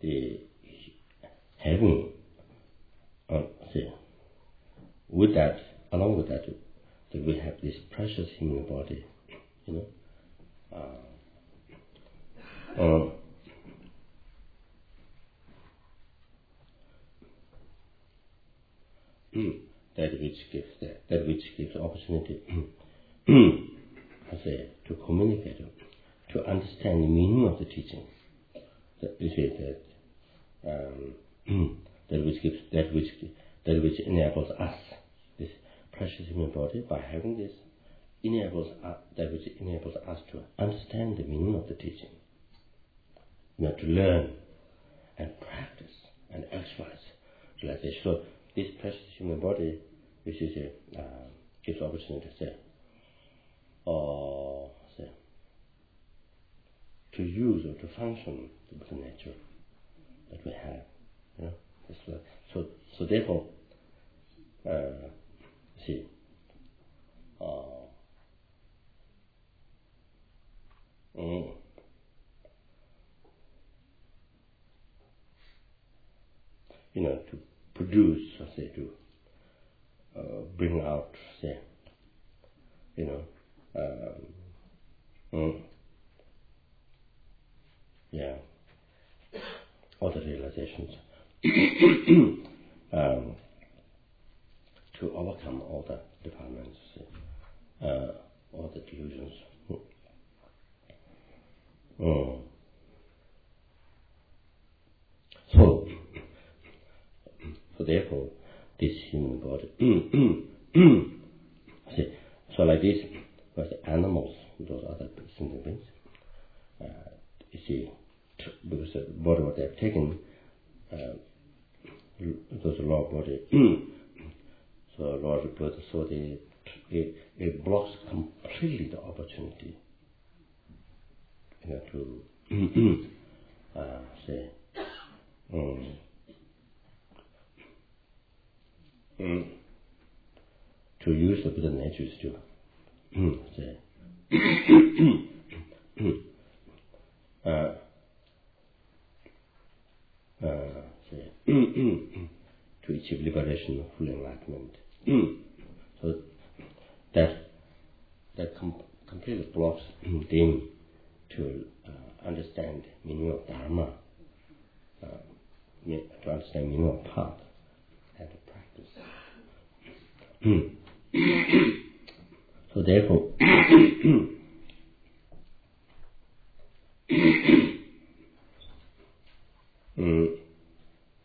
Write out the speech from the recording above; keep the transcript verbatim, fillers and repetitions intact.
the having, uh, say, with that, along with that, that we have this precious human body, you know, uh, uh, that which gives that, that which gives opportunity, I say, to communicate, to understand the meaning of the teaching. That you say that um, that which gives that which that which enables us, this precious human body, by having this enables us, that which enables us to understand the meaning of the teaching, you know, to learn and practice and actualize realization. So this precious human body, which is a, uh, gives opportunity to say, or say, to use or to function the Buddha nature that we have, you know. Uh, so, so therefore, uh, see, uh, mm, you know, to produce, or say, to uh, bring out, say, you know, um, mm, yeah, all the realizations, um, to overcome all the defilements, uh, all the delusions. Mm. So, so therefore, this human body, see, so like this, was the animals, those other sentient beings, uh, you see, because the body what they have taken, uh, those raw body, so raw body, so they, it, it blocks completely the opportunity, you know, to uh, say, um, um, to use the Buddha natures to say, uh, uh, say, to achieve liberation of full enlightenment. So that that com- completely blocks them to uh, understand meaning of Dharma, uh, to understand meaning of path and to practice. So therefore, mm,